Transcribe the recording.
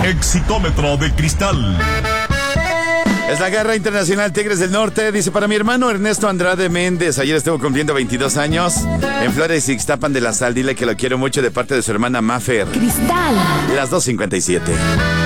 Exitómetro de cristal. Es la Garra Internacional Tigres del Norte. Dice, para mi hermano Ernesto Andrade Méndez, ayer estuvo cumpliendo 22 años en Flores Ixtapan de la Sal. Dile que lo quiero mucho de parte de su hermana Mafer. Cristal. Las 2:57.